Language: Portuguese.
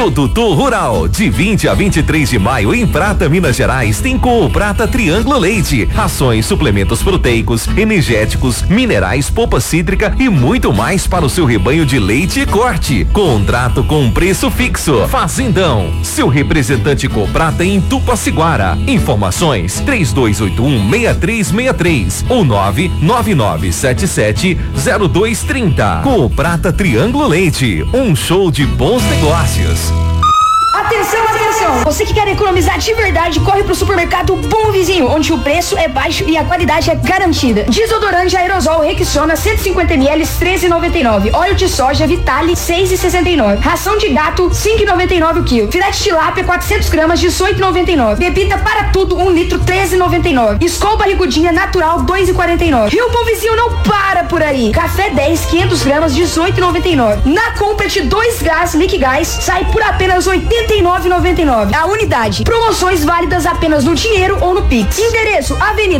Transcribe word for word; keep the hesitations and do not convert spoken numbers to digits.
Produto Rural, de vinte a vinte e três de maio em Prata, Minas Gerais, tem Cool Prata Triângulo Leite, rações, suplementos proteicos, energéticos, minerais, polpa cítrica e muito mais para o seu rebanho de leite e corte. Contrato com preço fixo. Fazendão, seu representante Cool Prata em Tupaciguara. Informações três dois oito um, seis três seis três ou nove nove nove sete sete zero dois três zero. Cool Prata Triângulo Leite, um show de bons negócios. Atenção, atenção! Você que quer economizar de verdade, corre pro supermercado Bom Vizinho, onde o preço é baixo e a qualidade é garantida. Desodorante aerosol Rexona cento e cinquenta mililitros, treze e noventa e nove. Óleo de soja Vitale, seis e sessenta e nove. Ração de gato, cinco e noventa e nove o quilo. Filete de tilápia, quatrocentos gramas, dezoito e noventa e nove. Bebida para tudo, um litro, treze e noventa e nove. Skol barrigudinha natural, dois e quarenta e nove. E o Bom Vizinho não para por aí. Café dez, quinhentos gramas, dezoito e noventa e nove. Na compra de dois gás Liquigás, sai por apenas oitenta e nove e noventa e nove. A unidade. Promoções válidas apenas no dinheiro ou no Pix. Endereço: Avenida